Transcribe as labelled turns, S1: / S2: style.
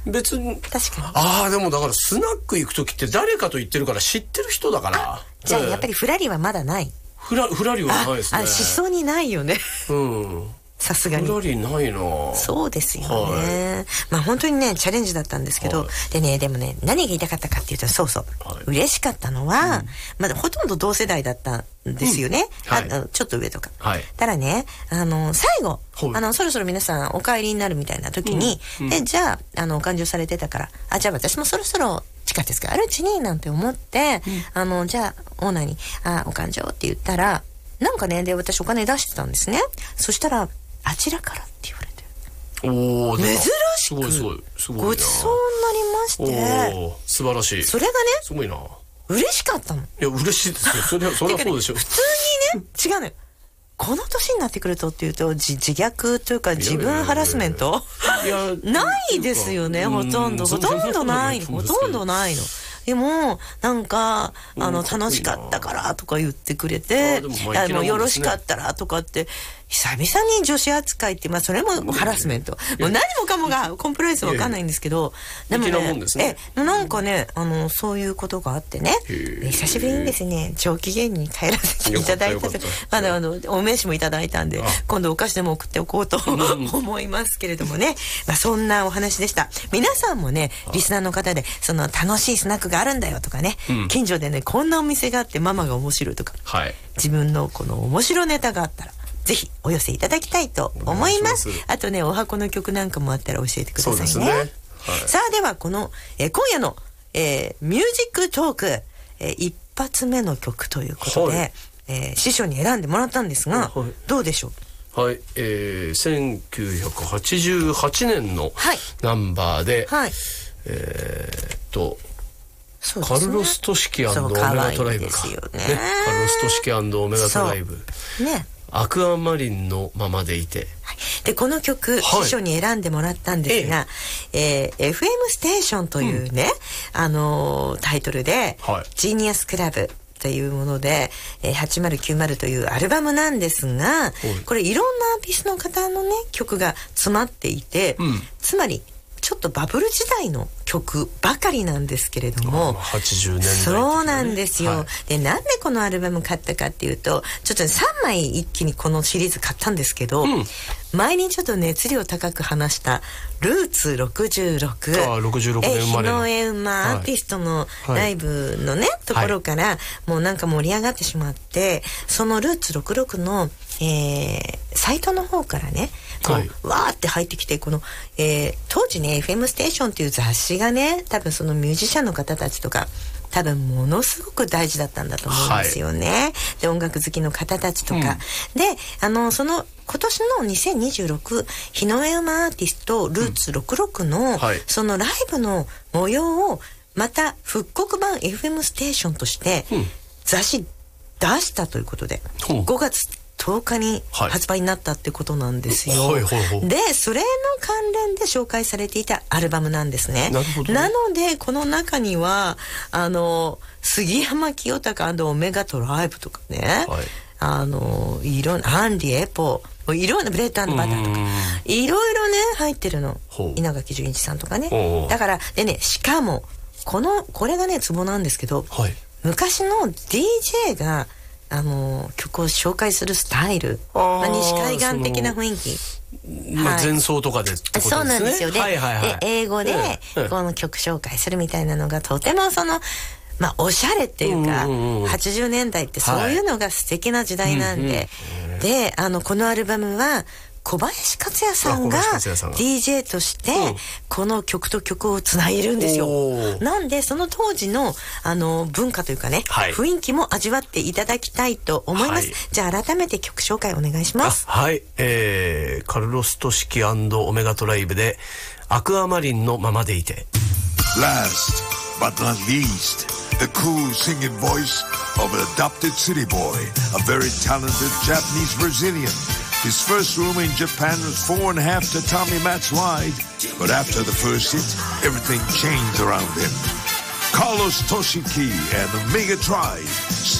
S1: 別に
S2: 確かに。
S1: ああでもだからスナック行く時って誰かと言ってるから知ってる人だから。
S2: じゃあやっぱりフラリはまだない。
S1: フラリはないですね。
S2: しそうにないよね。
S1: うん。
S2: さすがに。
S1: フラリないな。
S2: そうですよね。まあ本当にねチャレンジだったんですけど、でねでもね何が言いたかったかっていうとそう、嬉しかったのは、まだほとんど同世代だったんですよね。ちょっと上とか。ただね最後そろそろ皆さんお帰りになるみたいな時に、でじゃあお勘定されてたからじゃあ私もそろそろ地下鉄があるうちになんて思って、じゃあオーナーにお勘定って言ったらなんかねで私お金出してたんですね。そしたらあちらからって言われて、珍しくごちそうになりまして、
S1: 素晴らしい。
S2: それがね
S1: すごいな。
S2: 嬉しかったの。
S1: いや嬉しいですよ。それはそうでしょ。
S2: 普通にね違うのよ。この年になってくるとっていうと自虐というか自分ハラスメントないですよね。ほとんどないの。でもなんか楽しかったからとか言ってくれて、もうよろしかったらとかって久々に女子扱いって、それもハラスメント、もう何もかもがコンプライアンスわかんないんですけど、でもねなんかねそういうことがあってね、久しぶりにですね長期芸に帰らせていただいたと、まだお名刺もいただいたんで今度お菓子でも送っておこうと思いますけれどもね、そんなお話でした。皆さんもねリスナーの方でその楽しいスナックがあるんだよとかね、近所でねこんなお店があってママが面白いとか、自分のこの面白ネタがあったらぜひお寄せいただきたいと思います。あとねお箱の曲なんかもあったら教えてくださいね。そうですね。さあではこの、今夜の、ミュージックトーク、一発目の曲ということで、師匠に選んでもらったんですが、どうでしょう。
S1: 1988年のナンバーで、カルロス・トシキ&オメガトライブか、カルロス・トシキ&オメガトライブね、アクアマリンのままでいて、
S2: でこの曲、師匠に選んでもらったんですが、FM ステーションというね、タイトルで、ジーニアスクラブというもので、8090というアルバムなんですが、これいろんなアーティストの方のね曲が詰まっていて、つまりちょっとバブル時代の曲ばかりなんですけれども、
S1: 80年代、
S2: そうなんですよ。でなんでこのアルバム買ったかっていうと、ちょっと3枚一気にこのシリーズ買ったんですけど、前にちょっと熱量高く話したルーツ66、
S1: 年生まれの
S2: 日の馬アーティストのライブのね、ところからもうなんか盛り上がってしまって、そのルーツ66の、サイトの方からねこう、わーって入ってきて、この、当時ね FM ステーションっていう雑誌がね、多分そのミュージシャンの方たちとか多分ものすごく大事だったんだと思うんですよね、で音楽好きの方たちとか、でその今年の2026日の絵馬アーティストルーツ66の、そのライブの模様をまた復刻版 FM ステーションとして雑誌出したということで、5月10日に発売になったってことなんですよ。でそれの関連で紹介されていたアルバムなんですね。なのでこの中には杉山清隆&オメガトライブとかね、いろんなアンディエポ、いろんなブレッド&バターとかいろいろね入ってるの。稲垣潤一さんとかね。だからでね、しかもこれがねツボなんですけど、昔の DJ が曲を紹介するスタイル、西海岸的な雰囲気、
S1: 前奏とかでってことですね。そうなんですよ。で
S2: 英語でこの曲紹介するみたいなのがとてもおしゃれっていうか、80年代ってそういうのが素敵な時代なんで、でこのアルバムは小林克也さんが DJ としてこの曲と曲をつないでるんですよ。なんでその当時の文化というかね、雰囲気も味わっていただきたいと思います。じゃあ改めて曲紹介お願いします。
S1: カルロス・トシキ&オメガトライブでアクアマリンのままでいて。
S3: Last but not least, the cool singing voice of an adopted city boy, a very talented Japanese Brazilian.His first room in Japan was 4.5 tatami mats wide, but after the first hit, everything changed around him. Carlos Toshiki and the Mega Tribe